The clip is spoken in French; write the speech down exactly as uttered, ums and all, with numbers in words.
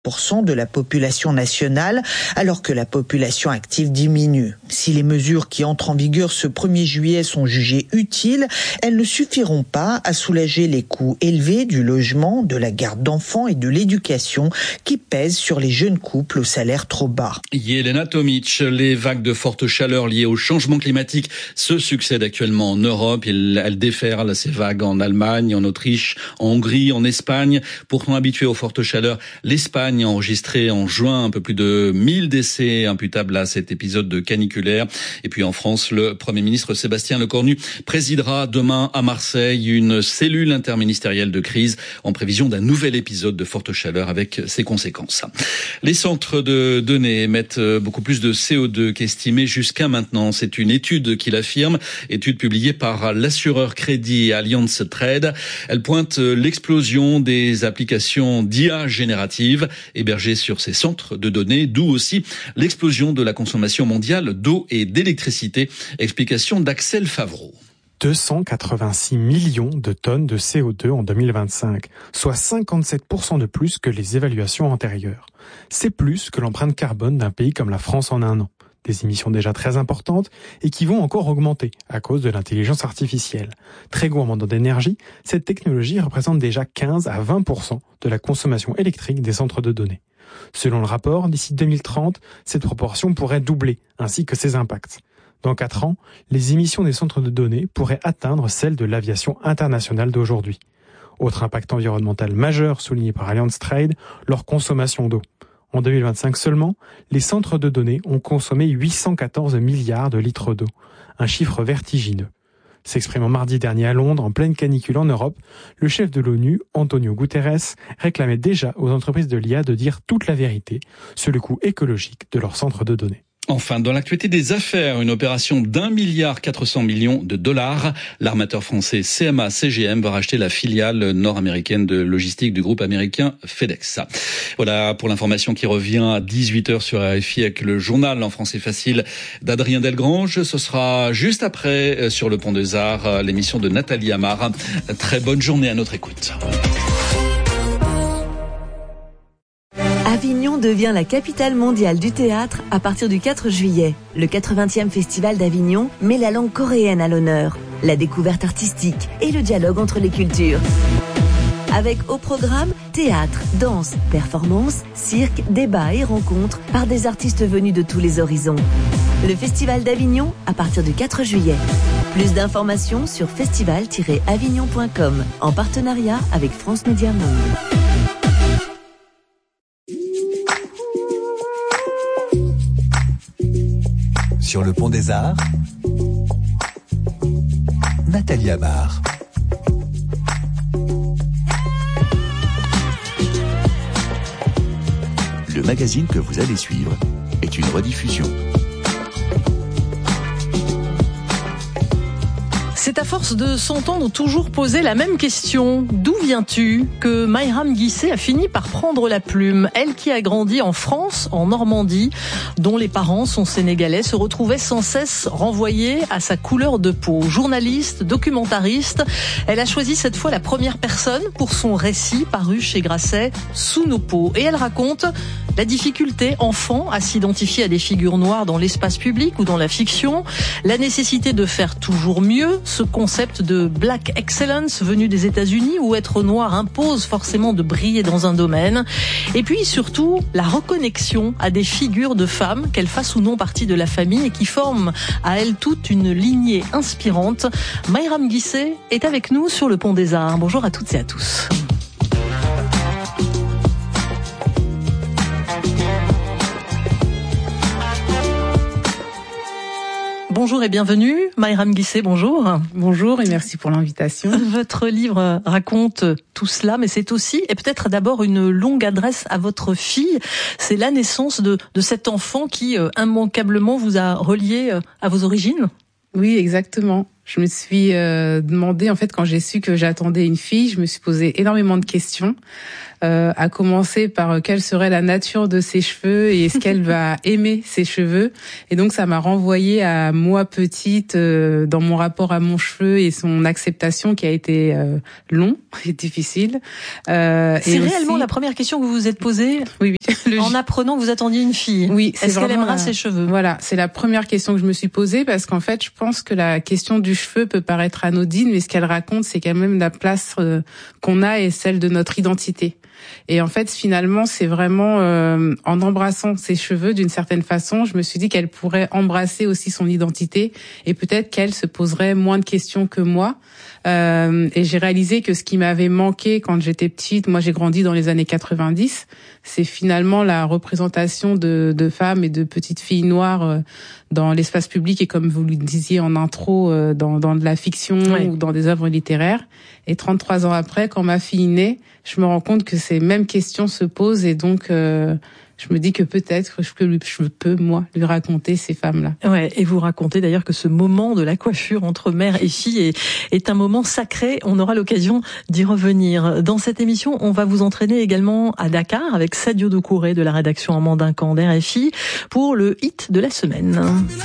pour cent de la population nationale, alors que la population active diminue. Si les mesures qui entrent en vigueur ce premier juillet sont jugées utiles, elles ne suffiront pas à soulager les coûts élevés du logement, de la garde d'enfants et de l'éducation qui pèsent sur les jeunes couples aux salaires trop bas. Yelena Tomic, les vagues de forte chaleur liées au changement climatique se succèdent actuellement en Europe. Elles déferlent ces vagues en Allemagne, en Autriche, en Hongrie, en Espagne. Pourtant habituée aux fortes chaleurs, l'Espagne a enregistré en juin un peu plus de mille décès imputables à cet épisode de caniculaire. Et puis en France, le Premier ministre Sébastien Lecornu présidera demain à Marseille une cellule interministérielle de crise en prévision d'un nouvel épisode de forte chaleur avec ses conséquences. Les centres de données émettent beaucoup plus de C O deux qu'estimé jusqu'à maintenant. C'est une étude qui l'affirme, étude publiée par l'assureur Crédit Allianz Trade. Elle pointe l'explosion des applications d'I A générative hébergées sur ces centres de données, d'où aussi l'explosion de la consommation mondiale d'eau et d'électricité. Explication d'Axel Favreau. deux cent quatre-vingt-six millions de tonnes de C O deux en deux mille vingt-cinq, soit cinquante-sept pour cent de plus que les évaluations antérieures. C'est plus que l'empreinte carbone d'un pays comme la France en un an. Des émissions déjà très importantes et qui vont encore augmenter à cause de l'intelligence artificielle. Très gourmande d'énergie, cette technologie représente déjà quinze à vingt pour cent de la consommation électrique des centres de données. Selon le rapport, d'ici deux mille trente, cette proportion pourrait doubler, ainsi que ses impacts. Dans quatre ans, les émissions des centres de données pourraient atteindre celles de l'aviation internationale d'aujourd'hui. Autre impact environnemental majeur souligné par Allianz Trade, leur consommation d'eau. En deux mille vingt-cinq seulement, les centres de données ont consommé huit cent quatorze milliards de litres d'eau, un chiffre vertigineux. S'exprimant mardi dernier à Londres, en pleine canicule en Europe, le chef de l'ONU, Antonio Guterres, réclamait déjà aux entreprises de l'I A de dire toute la vérité sur le coût écologique de leurs centres de données. Enfin, dans l'actualité des affaires, une opération d'un milliard quatre cents millions de dollars. L'armateur français C M A C G M va racheter la filiale nord-américaine de logistique du groupe américain FedEx. Voilà pour l'information qui revient à dix-huit heures sur R F I avec le journal en français facile d'Adrien Delgrange. Ce sera juste après sur le Pont des Arts, l'émission de Nathalie Amar. Très bonne journée à notre écoute. Avignon devient la capitale mondiale du théâtre à partir du quatre juillet. Le quatre-vingtième festival d'Avignon met la langue coréenne à l'honneur, la découverte artistique et le dialogue entre les cultures. Avec au programme théâtre, danse, performance, cirque, débat et rencontres par des artistes venus de tous les horizons. Le festival d'Avignon à partir du quatre juillet. Plus d'informations sur festival tiret avignon point com en partenariat avec France Média Monde. Sur le Pont des Arts, Nathalie Amar. Le magazine que vous allez suivre est une rediffusion. C'est à force de s'entendre toujours poser la même question. D'où viens-tu ? Que Mayram Guissé a fini par prendre la plume. Elle qui a grandi en France, en Normandie, dont les parents sont sénégalais, se retrouvait sans cesse renvoyée à sa couleur de peau. Journaliste, documentariste, elle a choisi cette fois la première personne pour son récit paru chez Grasset, Sous nos peaux. Et elle raconte la difficulté, enfant, à s'identifier à des figures noires dans l'espace public ou dans la fiction, la nécessité de faire toujours mieux, ce concept de Black Excellence venu des États-Unis où être noir impose forcément de briller dans un domaine. Et puis surtout, la reconnexion à des figures de femmes, qu'elles fassent ou non partie de la famille et qui forment à elles toutes une lignée inspirante. Mayram Guissé est avec nous sur le Pont des Arts. Bonjour à toutes et à tous. Bonjour et bienvenue. Mayram Guissé, bonjour. Bonjour et merci pour l'invitation. Votre livre raconte tout cela, mais c'est aussi, et peut-être d'abord, une longue adresse à votre fille. C'est la naissance de, de cet enfant qui, euh, immanquablement, vous a relié euh, à vos origines. Oui, exactement. Je me suis euh, demandé, en fait, quand j'ai su que j'attendais une fille, je me suis posé énormément de questions, euh, à commencer par euh, quelle serait la nature de ses cheveux et est-ce qu'elle va aimer ses cheveux. Et donc, ça m'a renvoyé à moi petite, euh, dans mon rapport à mon cheveu et son acceptation qui a été euh, long et difficile. Euh, c'est et réellement aussi... la première question que vous vous êtes posée oui, oui. Le... en apprenant que vous attendiez une fille. Oui, est-ce qu'elle aimera la... ses cheveux? Voilà, c'est la première question que je me suis posée parce qu'en fait, je pense que la question du cheveu peut paraître anodine, mais ce qu'elle raconte, c'est quand même la place euh, qu'on a et celle de notre identité. Et en fait, finalement, c'est vraiment euh, en embrassant ses cheveux d'une certaine façon, je me suis dit qu'elle pourrait embrasser aussi son identité et peut-être qu'elle se poserait moins de questions que moi. Euh, et j'ai réalisé que ce qui m'avait manqué quand j'étais petite, moi j'ai grandi dans les années quatre-vingt-dix, c'est finalement la représentation de, de femmes et de petites filles noires euh, dans l'espace public et comme vous le disiez en intro, euh, dans, dans de la fiction oui. ou dans des œuvres littéraires. Et trente-trois ans après, quand ma fille est née, je me rends compte que ces mêmes questions se posent et donc euh, je me dis que peut-être que je peux, je peux, moi, lui raconter ces femmes-là. Ouais, et vous racontez d'ailleurs que ce moment de la coiffure entre mère et fille est, est un moment sacré. On aura l'occasion d'y revenir. Dans cette émission, on va vous entraîner également à Dakar avec Sadio Doucouré de la rédaction en mandincan d'R F I pour le hit de la semaine.